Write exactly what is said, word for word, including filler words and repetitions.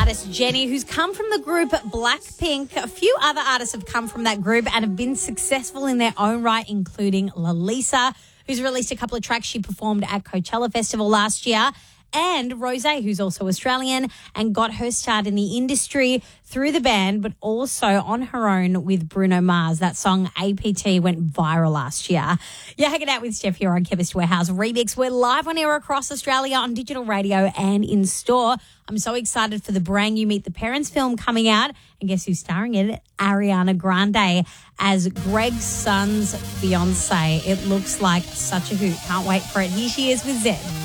artist Jennie, who's come from the group Blackpink. A few other artists have come from that group and have been successful in their own right, including Lalisa, who's released a couple of tracks she performed at Coachella Festival last year, and Rosé, who's also Australian and got her start in the industry through the band, but also on her own with Bruno Mars. That song A P T went viral last year. You're hanging out with Steph here on Chemist Warehouse Remix. We're live on air across Australia on digital radio and in store. I'm so excited for the brand new Meet the Parents film coming out. And guess who's starring in it? Ariana Grande as Greg's son's fiancée. It looks like such a hoot. Can't wait for it. Here she is with Zed.